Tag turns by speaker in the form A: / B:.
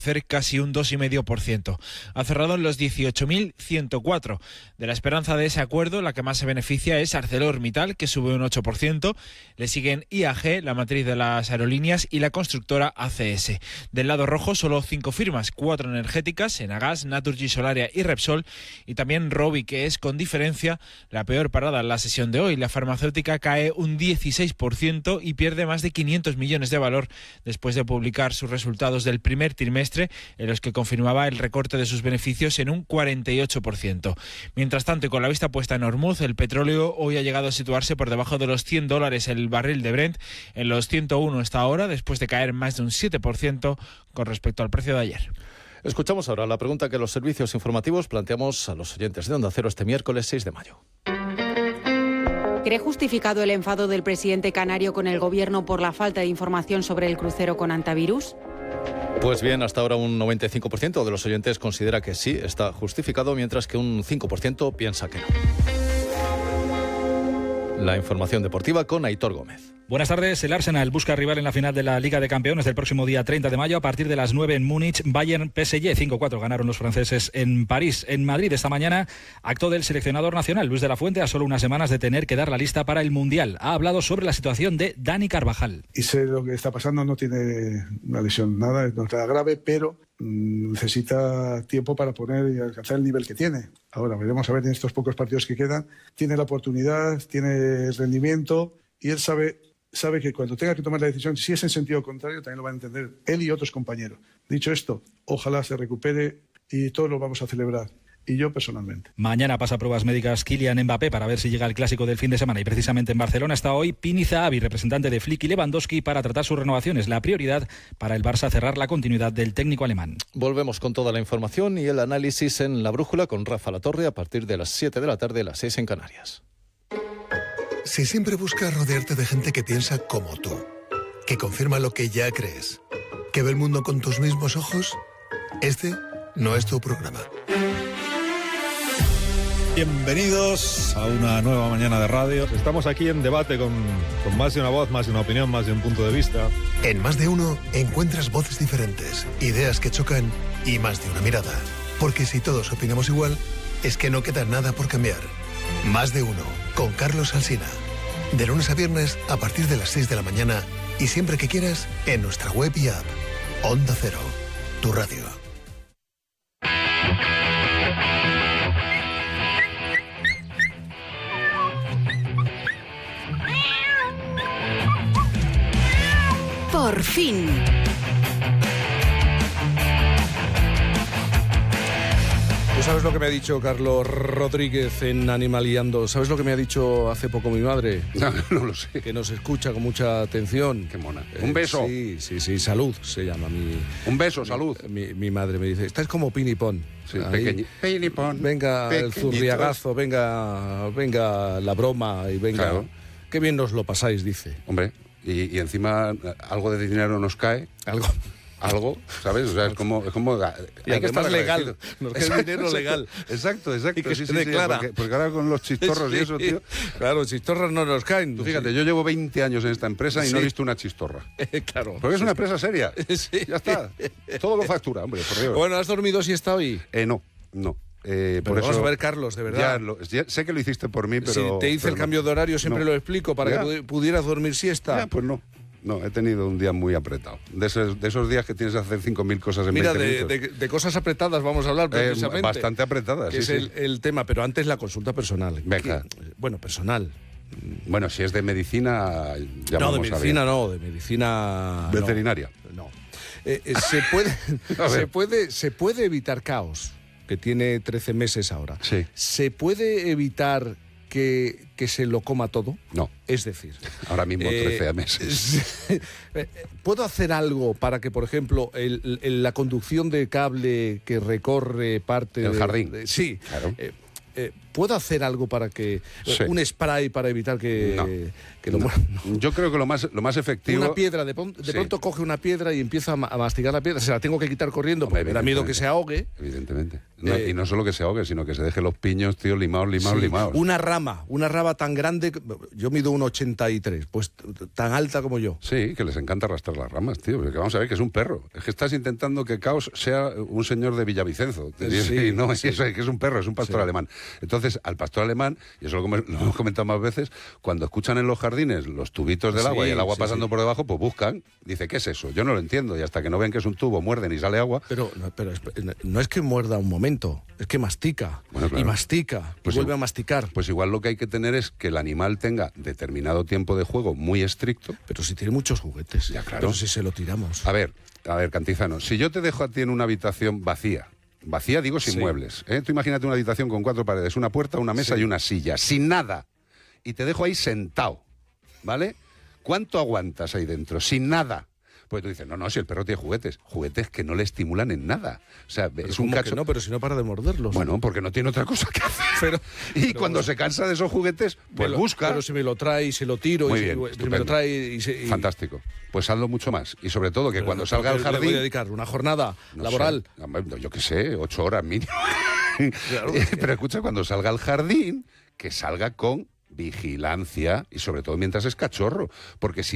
A: casi un 2,5%. Ha cerrado en los 18.104. De la esperanza de ese acuerdo, la que más se beneficia es ArcelorMittal, que sube un 8%. Le siguen IAG, la matriz de las aerolíneas, y la constructora ACS. Del lado rojo, solo 5 firmas, 4 energéticas, Enagas, Naturgy, Solaria y Repsol, y también Robi, que es con diferencia la peor parada en la sesión de hoy. La farmacéutica cae un 16% y pierde más de 500 millones de valor después de publicar sus resultados del primer trimestre, en los que confirmaba el recorte de sus beneficios en un 48%. Mientras tanto, y con la vista puesta en Hormuz, el petróleo hoy ha llegado a situarse por debajo de los $100 el barril de Brent, en los 101 está ahora, después de caer más de un 7% con respecto al precio de ayer.
B: Escuchamos ahora la pregunta que los servicios informativos planteamos a los oyentes de Onda Cero este miércoles 6 de mayo.
C: ¿Cree justificado el enfado del presidente canario con el gobierno por la falta de información sobre el crucero con antivirus?
B: Pues bien, hasta ahora un 95% de los oyentes considera que sí está justificado, mientras que un 5% piensa que no. La información deportiva con Aitor Gómez.
D: Buenas tardes. El Arsenal busca rival en la final de la Liga de Campeones del próximo día 30 de mayo a partir de las 9 en Múnich. Bayern-PSG 5-4 ganaron los franceses en París. En Madrid esta mañana, acto del seleccionador nacional Luis de la Fuente, a solo unas semanas de tener que dar la lista para el Mundial. Ha hablado sobre la situación de Dani Carvajal.
E: Y sé lo que está pasando, no tiene una lesión, nada, no está grave, pero necesita tiempo para poner y alcanzar el nivel que tiene. Ahora veremos a ver en estos pocos partidos que quedan. Tiene la oportunidad, tiene el rendimiento y él sabe que cuando tenga que tomar la decisión, si es en sentido contrario, también lo van a entender él y otros compañeros. Dicho esto, ojalá se recupere y todos lo vamos a celebrar. Y yo personalmente.
D: Mañana pasa pruebas médicas Kylian Mbappé para ver si llega al clásico del fin de semana. Y precisamente en Barcelona está hoy Pini Zahavi, representante de Flick y Lewandowski, para tratar sus renovaciones. La prioridad para el Barça, cerrar la continuidad del técnico alemán.
B: Volvemos con toda la información y el análisis en La Brújula con Rafa Latorre a partir de las 7 de la tarde, las 6 en Canarias.
F: Si siempre buscas rodearte de gente que piensa como tú, que confirma lo que ya crees, que ve el mundo con tus mismos ojos, este no es tu programa.
G: Bienvenidos a una nueva mañana de radio. Estamos aquí en debate con más de una voz, más de una opinión, más de un punto de vista.
F: En Más de Uno encuentras voces diferentes, ideas que chocan y más de una mirada. Porque si todos opinamos igual, es que no queda nada por cambiar. Más de Uno, con Carlos Alsina. De lunes a viernes a partir de las 6 de la mañana y siempre que quieras en nuestra web y app. Onda Cero, tu radio.
C: Por fin.
H: ¿Tú sabes lo que me ha dicho Carlos Rodríguez en Animaliando? ¿Sabes lo que me ha dicho hace poco mi madre?
I: No lo sé.
H: Que nos escucha con mucha atención.
I: Qué mona. Un beso.
H: Sí, Salud se llama mi...
I: Un beso, Salud.
H: Mi madre me dice, estás como Pinipón.
I: Sí, Pinipón.
H: Venga
I: pequeñito.
H: El zurriagazo, venga la broma y venga...
I: Claro.
H: Qué bien nos lo pasáis, dice.
I: Hombre, y encima algo de dinero nos cae. Algo, ¿sabes? O sea, es como
H: y hay que estar legal. Nos queda dinero legal.
I: Exacto.
H: Y que
I: sí,
H: se declara.
I: Porque ahora con los chistorros y eso, tío.
H: Claro, chistorras no nos caen.
I: Tú fíjate, yo llevo 20 años en esta empresa y no he visto una chistorra.
H: Claro.
I: Porque es una empresa seria.
H: Sí.
I: Ya está. Todo lo factura, hombre, por Dios.
H: Bueno, ¿has dormido siesta hoy?
I: No.
H: Pero
I: por eso,
H: vamos a ver, Carlos, de verdad.
I: Ya sé que lo hiciste por mí, pero...
H: Si te hice el cambio de horario, siempre lo explico, para que pudieras dormir siesta.
I: Pues no. No, he tenido un día muy apretado. De esos días que tienes que hacer 5.000 cosas en 20 minutos.
H: Mira, de cosas apretadas vamos a hablar precisamente.
I: Bastante apretadas,
H: que
I: sí.
H: Es el tema, pero antes la consulta personal.
I: Venga.
H: Bueno, personal.
I: Bueno, si es de medicina, ya
H: no,
I: vamos
H: de medicina no, de medicina...
I: Veterinaria.
H: No. Se puede evitar caos, que tiene 13 meses ahora.
I: Sí.
H: ¿Se puede evitar que se lo coma todo?
I: No.
H: Es decir...
I: Ahora mismo 13 meses.
H: ¿Puedo hacer algo para que, por ejemplo, la conducción de cable que recorre parte
I: del jardín?
H: Sí.
I: Claro.
H: ¿Puedo hacer algo para que...
I: Sí.
H: un spray para evitar que...
I: No.
H: que lo
I: No. Yo creo que lo más efectivo...
H: Una piedra, de pronto coge una piedra y empieza a masticar la piedra. Se la tengo que quitar corriendo porque me da miedo que se ahogue.
I: Evidentemente. Y no solo que se ahogue, sino que se deje los piños, tío, limados.
H: Una rama tan grande, yo mido 1,83, pues tan alta como yo.
I: Sí, que les encanta arrastrar las ramas, tío. Porque vamos a ver que es un perro. Es que estás intentando que Caos sea un señor de Villavicenzo. Y no, es que es un perro, es un pastor alemán. Entonces, al pastor alemán, y eso lo hemos comentado más veces, cuando escuchan en los jardines los tubitos del agua y el agua pasando por debajo, pues buscan, dice, ¿qué es eso? Yo no lo entiendo. Y hasta que no ven que es un tubo, muerden y sale agua.
H: Pero no es que muerda un momento, es que mastica.
I: Bueno, claro.
H: Y mastica, y vuelve a masticar.
I: Pues igual lo que hay que tener es que el animal tenga determinado tiempo de juego muy estricto.
H: Pero si tiene muchos juguetes.
I: Ya, claro.
H: Pero si se lo tiramos.
I: A ver, Cantizano, si yo te dejo a ti en una habitación vacía digo sin muebles, ¿eh? Tú imagínate una habitación con 4 paredes, una puerta, una mesa y una silla, sin nada, y te dejo ahí sentado, ¿vale? ¿Cuánto aguantas ahí dentro? Sin nada. Pues tú dices, no, si el perro tiene juguetes que no le estimulan en nada. O sea,
H: pero
I: es un cacho...
H: No, pero si no para de morderlos.
I: Bueno, porque no tiene otra cosa que hacer. Y cuando se cansa de esos juguetes, pues busca...
H: Pero si me lo trae y se lo tiro,
I: muy
H: y
I: bien,
H: si me lo trae y...
I: Fantástico. Pues hazlo mucho más. Y sobre todo que cuando salga al jardín...
H: Le voy a dedicar una jornada laboral.
I: Yo qué sé, 8 horas mínimo. Claro, pero escucha, cuando salga al jardín, que salga con vigilancia y sobre todo mientras es cachorro. Porque si